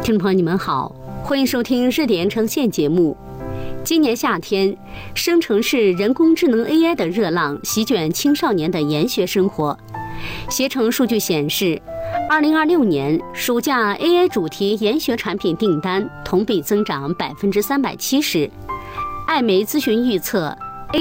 听众朋友你们好，欢迎收听热点呈现节目。今年夏天，生成式人工智能 AI 的热浪席卷青少年的研学生活。携程数据显示，2026年暑假 AI 主题研学产品订单同比增长370%。艾媒咨询预测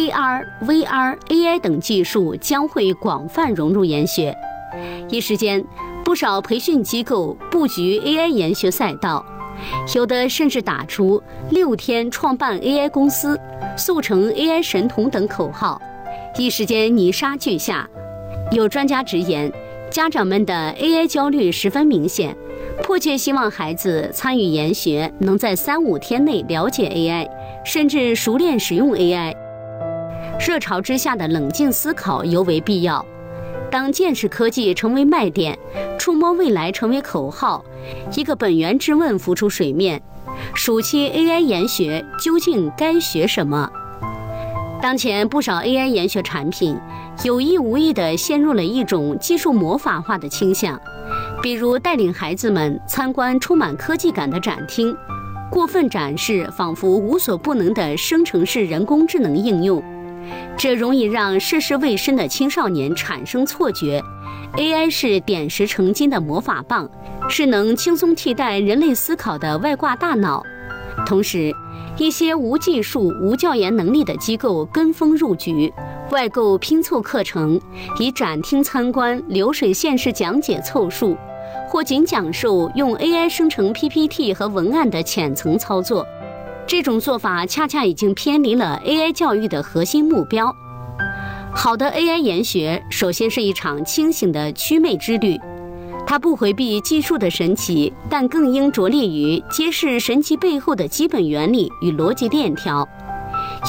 ，AR、VR、AI 等技术将会广泛融入研学。一时间，不少培训机构布局 AI 研学赛道，有的甚至打出6天创办 AI 公司、速成 AI 神童等口号，一时间泥沙俱下。有专家直言，家长们的 AI 焦虑十分明显，迫切希望孩子参与研学能在3-5天内了解 AI， 甚至熟练使用 AI。 热潮之下的冷静思考尤为必要。当见识科技成为卖点，触摸未来成为口号，一个本源之问浮出水面：暑期 AI 研学究竟该学什么？当前不少 AI 研学产品有意无意地陷入了一种技术魔法化的倾向，比如带领孩子们参观充满科技感的展厅，过分展示仿佛无所不能的生成式人工智能应用。这容易让涉世未深的青少年产生错觉， AI 是点石成金的魔法棒，是能轻松替代人类思考的外挂大脑。同时，一些无技术、无教研能力的机构跟风入局，外购拼凑课程，以展厅参观、流水线式讲解凑数，或仅讲授用 AI 生成 PPT 和文案的浅层操作。这种做法恰恰已经偏离了 AI 教育的核心目标。好的 AI 研学首先是一场清醒的祛魅之旅，它不回避技术的神奇，但更应着力于揭示神奇背后的基本原理与逻辑链条。